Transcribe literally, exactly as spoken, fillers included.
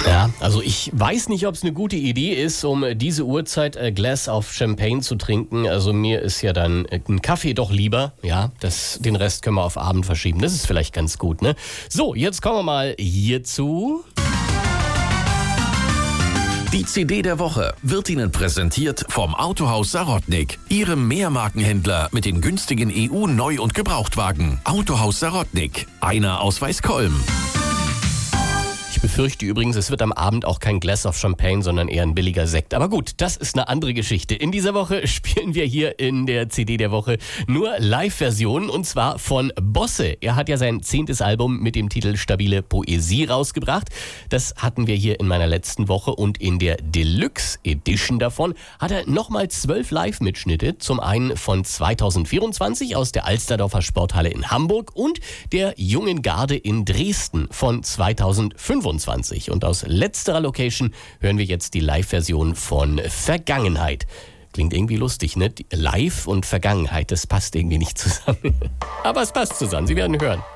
Ja, also ich weiß nicht, ob es eine gute Idee ist, um diese Uhrzeit ein Glas of Champagne zu trinken. Also mir ist ja dann ein Kaffee doch lieber. Ja, das, den Rest können wir auf Abend verschieben. Das ist vielleicht ganz gut, ne? So, jetzt kommen wir mal hierzu. Die C D der Woche wird Ihnen präsentiert vom Autohaus Sarotnik, Ihrem Mehrmarkenhändler mit den günstigen E U-Neu- und Gebrauchtwagen. Autohaus Sarotnik, einer aus Weißkolm. Ich befürchte übrigens, es wird am Abend auch kein Glass of Champagne, sondern eher ein billiger Sekt. Aber gut, das ist eine andere Geschichte. In dieser Woche spielen wir hier in der C D der Woche nur Live-Versionen, und zwar von Bosse. Er hat ja sein zehntes Album mit dem Titel Stabile Poesie rausgebracht. Das hatten wir hier in meiner letzten Woche, und in der Deluxe Edition davon hat er nochmal zwölf Live-Mitschnitte. Zum einen von zweitausendvierundzwanzig aus der Alsterdorfer Sporthalle in Hamburg und der Jungen Garde in Dresden von zweitausendfünfundzwanzig. Und aus letzterer Location hören wir jetzt die Live-Version von Vergangenheit. Klingt irgendwie lustig, ne? Live und Vergangenheit, das passt irgendwie nicht zusammen. Aber es passt zusammen, Sie werden hören.